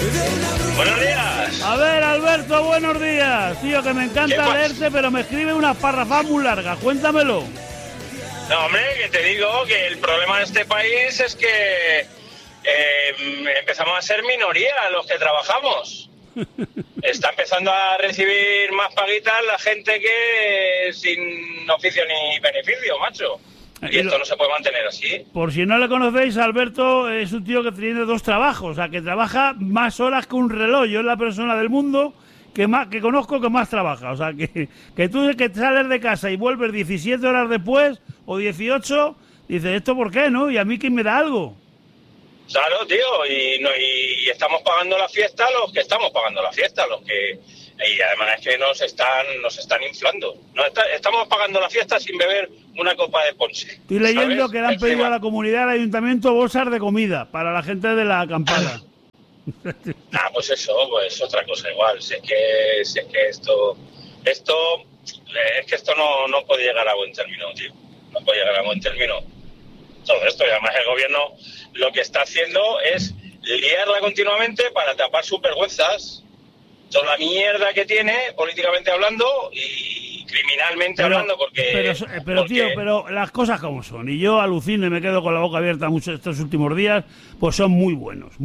Buenos días. A ver, Alberto, buenos días. Tío, que me encanta leerte, pero me escribe unas párrafas muy largas. Cuéntamelo. No, hombre, que te digo que el problema de este país es que empezamos a ser minoría los que trabajamos. Está empezando a recibir más paguitas la gente que sin oficio ni beneficio, macho. Y esto no se puede mantener así. Por si no le conocéis, Alberto es un tío que tiene 2 trabajos, o sea, que trabaja más horas que un reloj. Yo es la persona del mundo que conozco que más trabaja. O sea, que tú que sales de casa y vuelves 17 horas después, o 18, dices, ¿esto por qué, no? Y a mí, ¿quién me da algo? Claro, tío, y estamos pagando la fiesta los que estamos pagando la fiesta, los que... Y además es que nos están inflando. Estamos pagando la fiesta sin beber una copa de ponche. Estoy leyendo que le han pedido a la comunidad del ayuntamiento bolsas de comida para la gente de la acampada. Pues eso, pues otra cosa igual. Si es que esto es que esto no puede llegar a buen término, tío. No puede llegar a buen término. Todo esto, y además el gobierno lo que está haciendo es liarla continuamente para tapar sus vergüenzas. Toda la mierda que tiene, políticamente hablando y criminalmente hablando, porque... Pero las cosas como son, y yo alucino y me quedo con la boca abierta mucho estos últimos días, pues son muy buenos.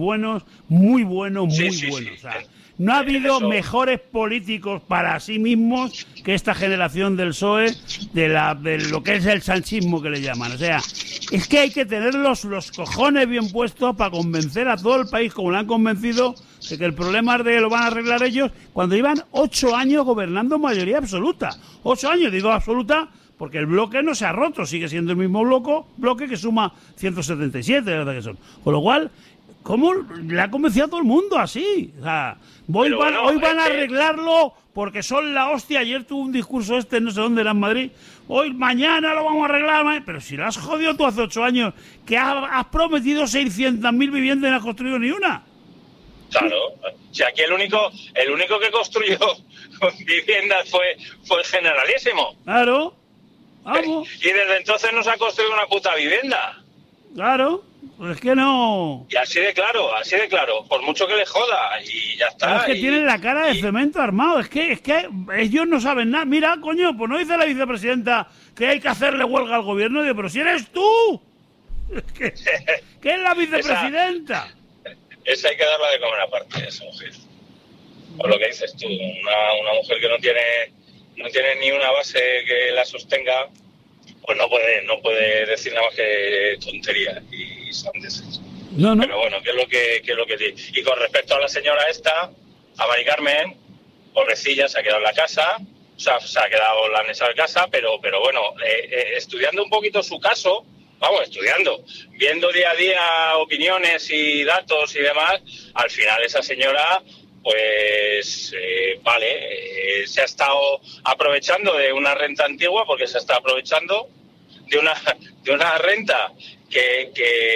Sí. O sea, no ha habido mejores políticos para sí mismos que esta generación del PSOE, de lo que es el sanchismo que le llaman. O sea, es que hay que tener los cojones bien puestos para convencer a todo el país, como lo han convencido, de que el problema es de lo van a arreglar ellos, cuando llevan 8 años gobernando mayoría absoluta. 8 años, digo absoluta, porque el bloque no se ha roto, sigue siendo el mismo bloque que suma 177, de verdad que son. Con lo cual, ¿cómo le ha convencido a todo el mundo así? O sea, hoy van a arreglarlo porque son la hostia. Ayer tuvo un discurso no sé dónde era en Madrid. Mañana lo vamos a arreglar. Pero si lo has jodido tú hace 8 años, que has prometido 600.000 viviendas y no has construido ni una. Claro, si aquí el único que construyó viviendas fue el Generalísimo. Claro, vamos. Y desde entonces no se ha construido una puta vivienda. Claro, pues es que no... Y así de claro, por mucho que le joda, y ya está. Pero es que tienen la cara de cemento armado, es que ellos no saben nada. Mira, coño, pues no dice la vicepresidenta que hay que hacerle huelga al gobierno, digo, pero si eres tú. ¿Qué es la vicepresidenta? Esa hay que darla de comer aparte, esa mujer. Por lo que dices tú, una mujer que no tiene ni una base que la sostenga, pues no puede decir nada más que tonterías y sandeces. No. Pero bueno, ¿qué es lo que tiene? Y con respecto a la señora esta, a Mari Carmen, pobrecilla, se ha quedado en la casa, o sea, se ha quedado la mesa de casa, pero bueno, estudiando un poquito su caso, viendo día a día opiniones y datos y demás, al final esa señora, pues se ha estado aprovechando de una renta antigua, porque se está aprovechando de una renta que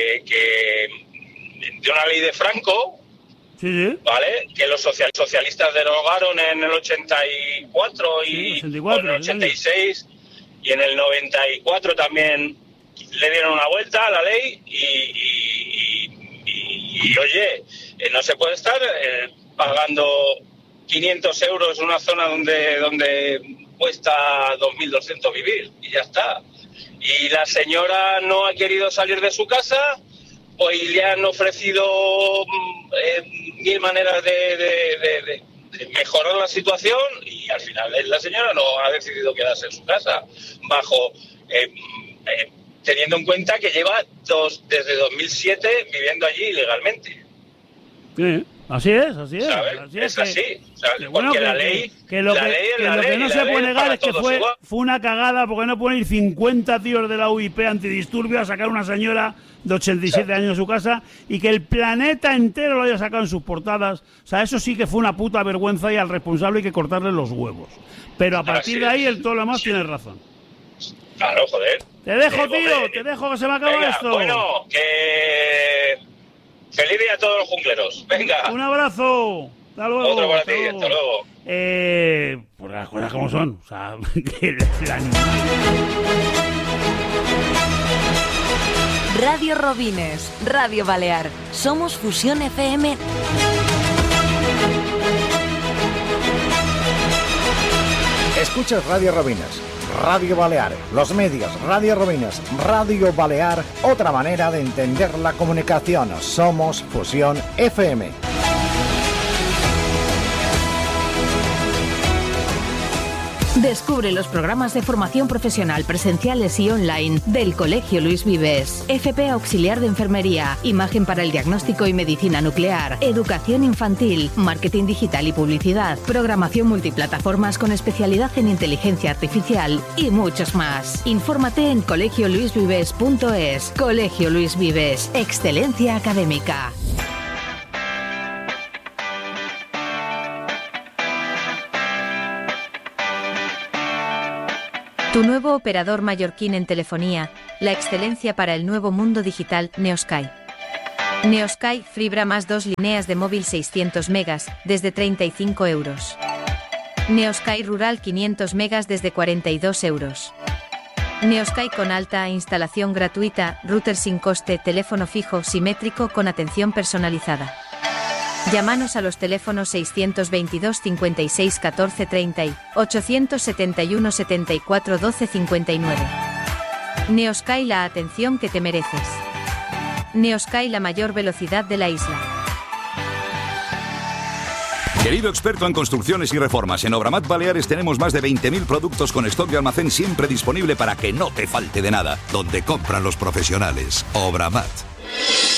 de una ley de Franco, sí. ¿vale? Que los socialistas derogaron en el 84 y en el 86 y en el 94 también le dieron una vuelta a la ley y oye, no se puede estar pagando 500 euros en una zona donde cuesta 2.200 vivir y ya está. Y la señora no ha querido salir de su casa, pues le han ofrecido 1000 maneras de mejorar la situación y al final la señora no ha decidido quedarse en su casa bajo... teniendo en cuenta que lleva desde 2007 viviendo allí ilegalmente. Sí, así es. Es así. Porque la ley... lo que no se puede negar es que fue una cagada, porque no pueden ir 50 tíos de la UIP antidisturbios a sacar a una señora de 87 años de su casa y que el planeta entero lo haya sacado en sus portadas. O sea, eso sí que fue una puta vergüenza y al responsable hay que cortarle los huevos. Pero a partir de ahí, todo lo demás tiene razón. Claro, joder. Te dejo, tío, te dejo que se me acaba esto. Bueno, que... Feliz día a todos los jungleros. Venga. Un abrazo. Hasta luego. Otro para ti, hasta luego. Pues las cosas como son. O sea, que Radio Robines, Radio Balear. Somos Fusión FM. Escuchas Radio Robinas, Radio Balear, los medios, Radio Robinas, Radio Balear, otra manera de entender la comunicación. Somos Fusión FM. Descubre los programas de formación profesional presenciales y online del Colegio Luis Vives. FP Auxiliar de Enfermería, Imagen para el Diagnóstico y Medicina Nuclear, Educación Infantil, Marketing Digital y Publicidad, Programación Multiplataformas con especialidad en Inteligencia Artificial y muchos más. Infórmate en colegioluisvives.es. Colegio Luis Vives, excelencia académica. Tu nuevo operador mallorquín en telefonía, la excelencia para el nuevo mundo digital, Neosky. Neosky fibra más 2 líneas de móvil 600 megas, desde 35 euros. Neosky Rural 500 megas desde 42 euros. Neosky con alta instalación gratuita, router sin coste, teléfono fijo simétrico con atención personalizada. Llámanos a los teléfonos 622 56 14 30 y 871 74 12 59. Neosky, la atención que te mereces. Neosky, la mayor velocidad de la isla. Querido experto en construcciones y reformas, en Obramat Baleares tenemos más de 20.000 productos con stock de almacén siempre disponible para que no te falte de nada. Donde compran los profesionales. Obramat.